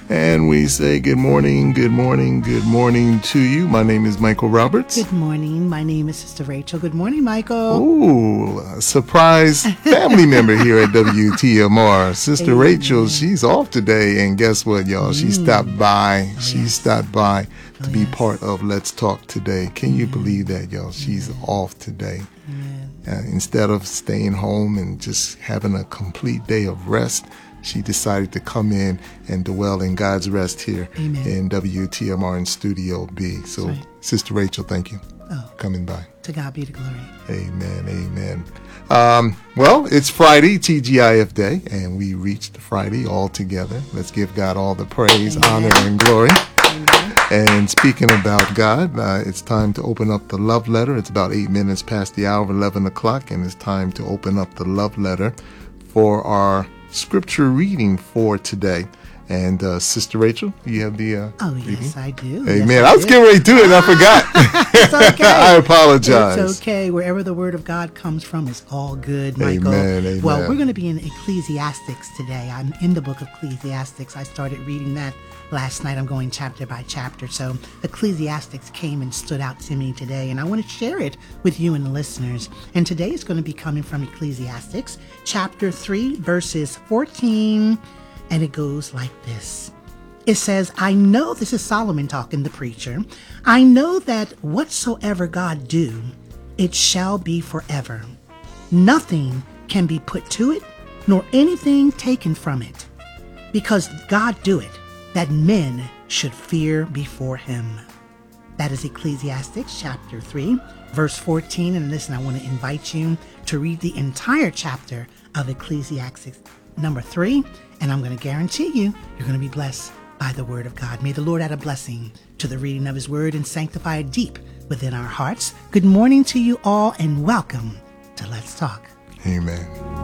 And we say good morning, good morning, good morning to you. My name is Michael Roberts. Good morning. My name is Sister Rachel. Good morning, Michael. Ooh, a surprise family member here at WTMR. Sister Rachel, she's off today. And guess what, y'all? She stopped by. She stopped by to be part of Let's Talk today. Can you believe that, y'all? She's off today. Instead of staying home and just having a complete day of rest, she decided to come in and dwell in God's rest here in WTMR in Studio B. So, Sister Rachel, thank you for coming by. To God be the glory. Amen, amen. Well, it's Friday, TGIF Day, and we reached Friday all together. Let's give God all the praise, honor, and glory. And speaking about God, it's time to open up the love letter. It's about 8 minutes past the hour of 11 o'clock, and it's time to open up the love letter for our scripture reading for today. And Sister Rachel, you have the reading? Yes, I do. Amen. Yes, I was getting ready to do it and I forgot. It's okay. I apologize. It's okay. Wherever the word of God comes from, it's all good, Michael. Amen. Well, we're going to be in Ecclesiastics today. I'm in the book of Ecclesiastics. I started reading that last night. I'm going chapter by chapter. So Ecclesiastics came and stood out to me today, and I want to share it with you and the listeners. And today is going to be coming from Ecclesiastics, chapter 3, verses 14, and it goes like this. It says, I know, this is Solomon talking, the preacher, I know that whatsoever God do, it shall be forever. Nothing can be put to it, nor anything taken from it, because God do it, that men should fear before him. That is Ecclesiastes chapter 3, verse 14. And listen, I want to invite you to read the entire chapter of Ecclesiastes number 3. And I'm going to guarantee you're going to be blessed by the word of God. May the Lord add a blessing to the reading of his word and sanctify it deep within our hearts. Good morning to you all and welcome to Let's Talk. Amen.